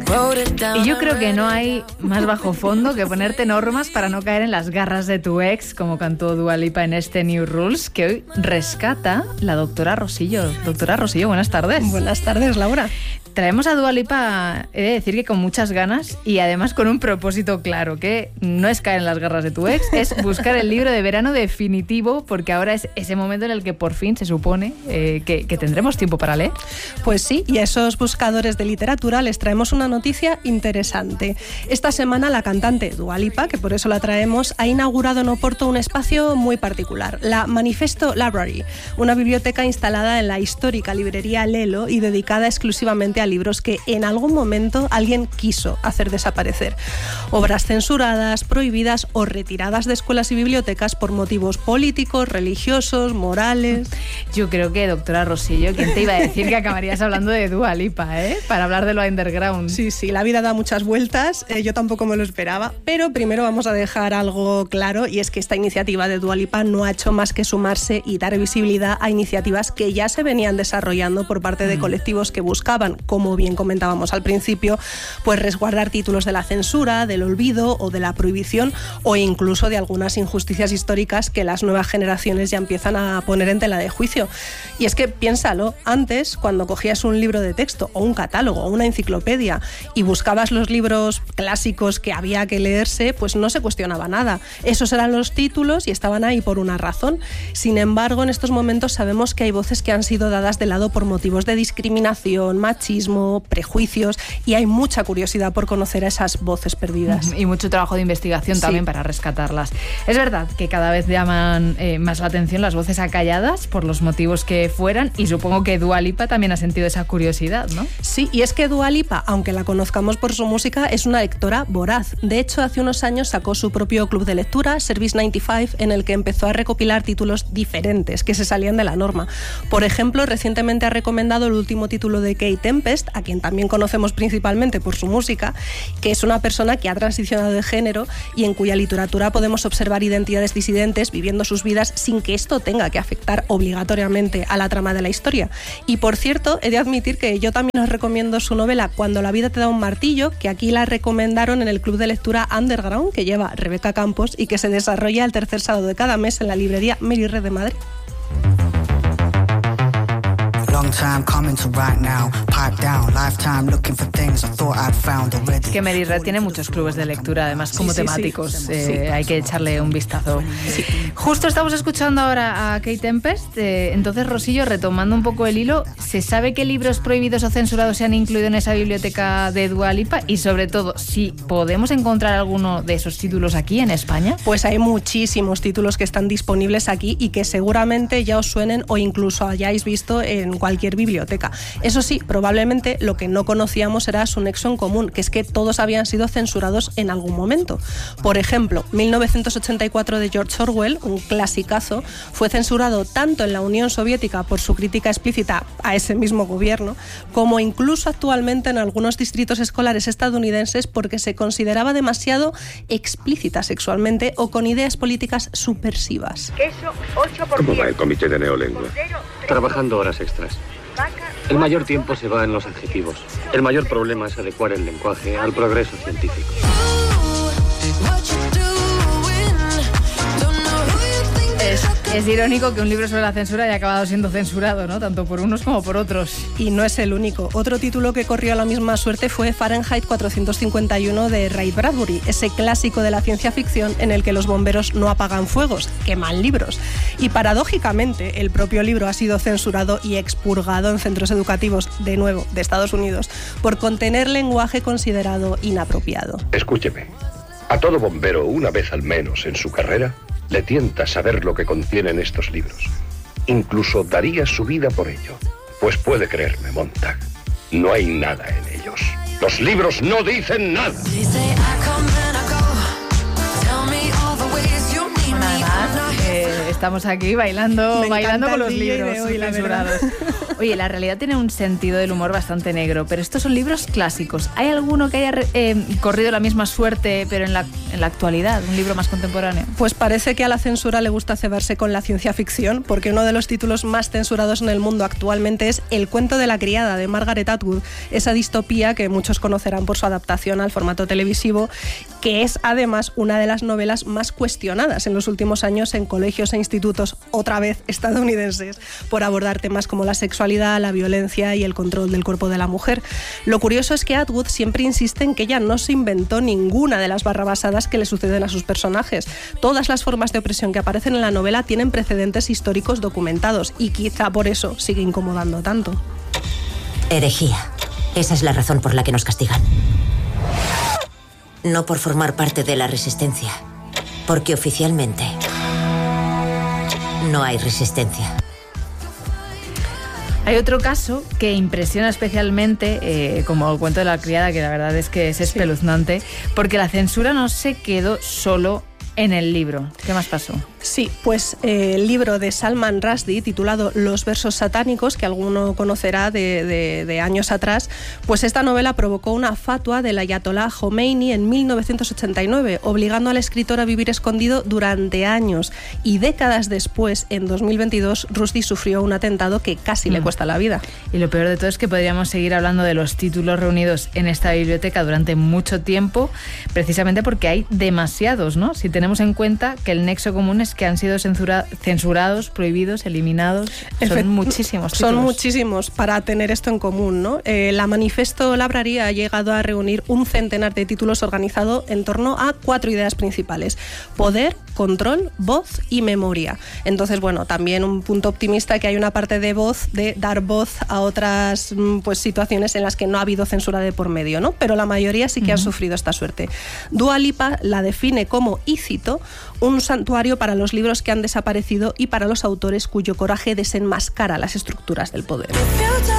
Y yo creo que no hay más bajo fondo que ponerte normas para no caer en las garras de tu ex, como cantó Dua Lipa en este New Rules, que hoy rescata la doctora Rosillo. Doctora Rosillo, buenas tardes. Buenas tardes, Laura. Traemos a Dua Lipa, he de decir que con muchas ganas y además con un propósito claro, que no es caer en las garras de tu ex, es buscar el libro de verano definitivo, porque ahora es ese momento en el que por fin se supone que tendremos tiempo para leer. Pues sí, y a esos buscadores de literatura les traemos una noticia interesante. Esta semana la cantante Dua Lipa, que por eso la traemos, ha inaugurado en Oporto un espacio muy particular, la Manifesto Library, una biblioteca instalada en la histórica librería Lelo y dedicada exclusivamente a libros que en algún momento alguien quiso hacer desaparecer. Obras censuradas, prohibidas o retiradas de escuelas y bibliotecas por motivos políticos, religiosos, morales. Yo creo que, doctora Rosillo, ¿quién te iba a decir que acabarías hablando de Dua Lipa, para hablar de lo underground? Sí, la vida da muchas vueltas, yo tampoco me lo esperaba, pero primero vamos a dejar algo claro, y es que esta iniciativa de Dua Lipa no ha hecho más que sumarse y dar visibilidad a iniciativas que ya se venían desarrollando por parte de colectivos que buscaban, como bien comentábamos al principio, pues resguardar títulos de la censura, del olvido o de la prohibición, o incluso de algunas injusticias históricas que las nuevas generaciones ya empiezan a poner en tela de juicio. Y es que piénsalo, antes cuando cogías un libro de texto o un catálogo o una enciclopedia y buscabas los libros clásicos que había que leerse, pues no se cuestionaba nada. Esos eran los títulos y estaban ahí por una razón. Sin embargo, en estos momentos sabemos que hay voces que han sido dadas de lado por motivos de discriminación, machismo, prejuicios, y hay mucha curiosidad por conocer a esas voces perdidas. Y mucho trabajo de investigación también para rescatarlas. Es verdad que cada vez llaman más la atención las voces acalladas por los motivos que fueran, y supongo que Dua Lipa también ha sentido esa curiosidad, ¿no? Sí, y es que Dua Lipa, aunque la conozcamos por su música, es una lectora voraz. De hecho, hace unos años sacó su propio club de lectura, Service 95, en el que empezó a recopilar títulos diferentes que se salían de la norma. Por ejemplo, recientemente ha recomendado el último título de Kate Tempest, a quien también conocemos principalmente por su música, que es una persona que ha transicionado de género y en cuya literatura podemos observar identidades disidentes viviendo sus vidas sin que esto tenga que afectar obligatoriamente a la trama de la historia. Y por cierto, he de admitir que yo también os recomiendo su novela Cuando la vida te da un martillo, que aquí la recomendaron en el club de lectura Underground, que lleva Rebeca Campos y que se desarrolla el tercer sábado de cada mes en la librería Mary Red de Madrid. Que Mary Red tiene muchos clubes de lectura, además como temáticos. Sí. Hay que echarle un vistazo. Sí. Justo estamos escuchando ahora a Kate Tempest. Entonces, Rosillo, retomando un poco el hilo, ¿se sabe qué libros prohibidos o censurados se han incluido en esa biblioteca de Dua Lipa? Y sobre todo, si podemos encontrar alguno de esos títulos aquí en España. Pues hay muchísimos títulos que están disponibles aquí y que seguramente ya os suenen o incluso hayáis visto en cualquier biblioteca. Eso sí, probablemente lo que no conocíamos era su nexo en común, que es que todos habían sido censurados en algún momento. Por ejemplo, 1984 de George Orwell, un clasicazo, fue censurado tanto en la Unión Soviética por su crítica explícita a ese mismo gobierno, como incluso actualmente en algunos distritos escolares estadounidenses porque se consideraba demasiado explícita sexualmente o con ideas políticas subversivas. ¿Cómo va el comité de neolengua? Trabajando horas extras. El mayor tiempo se va en los adjetivos. El mayor problema es adecuar el lenguaje al progreso científico. Es irónico que un libro sobre la censura haya acabado siendo censurado, ¿no? Tanto por unos como por otros. Y no es el único. Otro título que corrió la misma suerte fue Fahrenheit 451 de Ray Bradbury, ese clásico de la ciencia ficción en el que los bomberos no apagan fuegos, queman libros. Y paradójicamente, el propio libro ha sido censurado y expurgado en centros educativos, de nuevo, de Estados Unidos, por contener lenguaje considerado inapropiado. Escúcheme, a todo bombero, una vez al menos en su carrera, le tienta saber lo que contienen estos libros. Incluso daría su vida por ello. Pues puede creerme, Montag, no hay nada en ellos. Los libros no dicen nada. Además, estamos aquí bailando con los libros censurados. Oye, la realidad tiene un sentido del humor bastante negro, pero estos son libros clásicos. ¿Hay alguno que haya corrido la misma suerte, pero en la actualidad, un libro más contemporáneo? Pues parece que a la censura le gusta cebarse con la ciencia ficción, porque uno de los títulos más censurados en el mundo actualmente es El cuento de la criada, de Margaret Atwood, esa distopía que muchos conocerán por su adaptación al formato televisivo, que es además una de las novelas más cuestionadas en los últimos años en colegios e institutos, otra vez estadounidenses, por abordar temas como la sexualidad, la violencia y el control del cuerpo de la mujer. Lo curioso es que Atwood siempre insiste en que ella no se inventó ninguna de las barrabasadas que le suceden a sus personajes. Todas las formas de opresión que aparecen en la novela tienen precedentes históricos documentados y quizá por eso sigue incomodando tanto. Herejía. Esa es la razón por la que nos castigan. No por formar parte de la resistencia, porque oficialmente no hay resistencia. Hay otro caso que impresiona especialmente, como el cuento de la criada, que la verdad es que es espeluznante, porque la censura no se quedó solo en el libro. ¿Qué más pasó? Sí, pues el libro de Salman Rushdie, titulado Los versos satánicos, que alguno conocerá de años atrás, pues esta novela provocó una fatua del ayatolá Khomeini en 1989, obligando al escritor a vivir escondido durante años. Y décadas después, en 2022, Rushdie sufrió un atentado que casi le cuesta la vida. Y lo peor de todo es que podríamos seguir hablando de los títulos reunidos en esta biblioteca durante mucho tiempo, precisamente porque hay demasiados, ¿no? Si tenemos en cuenta que el nexo común es que han sido censurados, prohibidos, eliminados. Son muchísimos títulos. Son muchísimos para tener esto en común, ¿no? La Manifesto Library ha llegado a reunir un centenar de títulos organizado en torno a 4 ideas principales: poder, control, voz y memoria. Entonces, bueno, también un punto optimista, que hay una parte de voz, de dar voz a otras pues situaciones en las que no ha habido censura de por medio, ¿no? Pero la mayoría sí que han sufrido esta suerte. Dua Lipa la define como, y cito, un santuario para los libros que han desaparecido y para los autores cuyo coraje desenmascara las estructuras del poder.